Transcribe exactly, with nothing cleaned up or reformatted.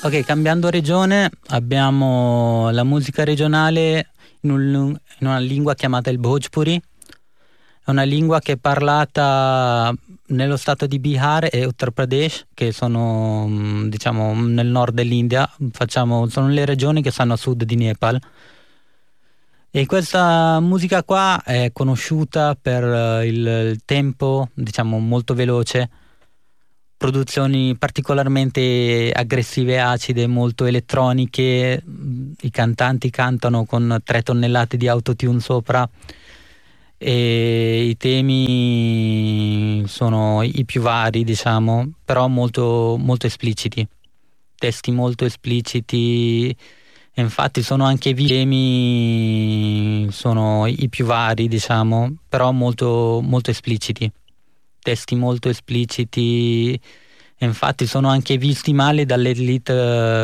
Ok, cambiando regione, abbiamo la musica regionale in, un- in una lingua chiamata il Bhojpuri. È una lingua che è parlata nello stato di Bihar e Uttar Pradesh, che sono, mm, diciamo, nel nord dell'India. Facciamo, sono le regioni che stanno a sud di Nepal. E questa musica qua è conosciuta per eh, il, il tempo, diciamo, molto veloce, produzioni particolarmente aggressive e acide, molto elettroniche. mm, I cantanti cantano con tre tonnellate di autotune sopra e i temi sono i più vari, diciamo, però molto, molto espliciti, testi molto espliciti. E infatti sono anche vi- temi sono i più vari, diciamo, però molto, molto espliciti, testi molto espliciti. E infatti sono anche visti male dall'elite